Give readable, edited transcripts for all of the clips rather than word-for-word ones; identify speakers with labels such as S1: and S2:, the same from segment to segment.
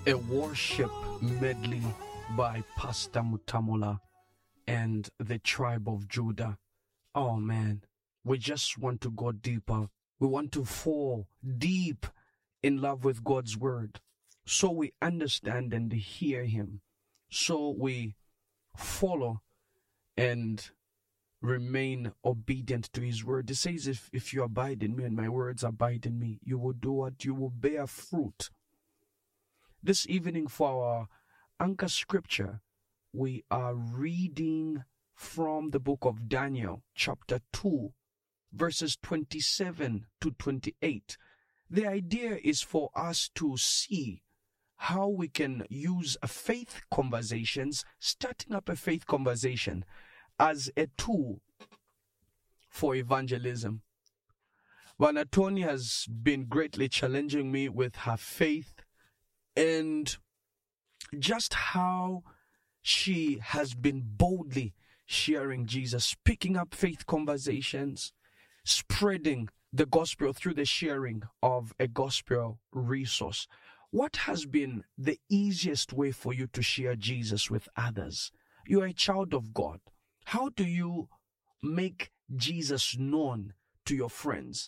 S1: A worship medley by Pastor Mutamola and the tribe of Judah. Oh man, we just want to go deeper. We want to fall deep in love with God's word, so we understand and hear him, so we follow and remain obedient to his word. It says, if you abide in me and my words abide in me, you will do what? You will bear fruit. This evening, for our anchor scripture, we are reading from the book of Daniel, chapter 2, verses 27 to 28. The idea is for us to see how we can use faith conversations, starting up a faith conversation, as a tool for evangelism. Vanatoni has been greatly challenging me with her faith and just how she has been boldly sharing Jesus, picking up faith conversations, spreading the gospel through the sharing of a gospel resource. What has been the easiest way for you to share Jesus with others? You are a child of God. How do you make Jesus known to your friends?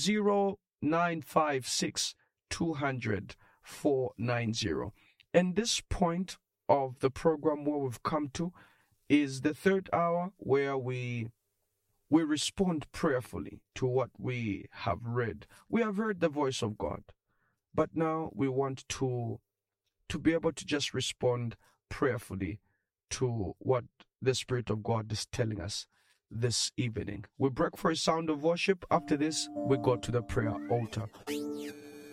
S1: 0956 200 490. And this point of the program where we've come to is the third hour, where we respond prayerfully to what we have read. We have heard the voice of God, but now we want to be able to just respond prayerfully to what the Spirit of God is telling us this evening. We break for a sound of worship. After this, we go to the prayer altar.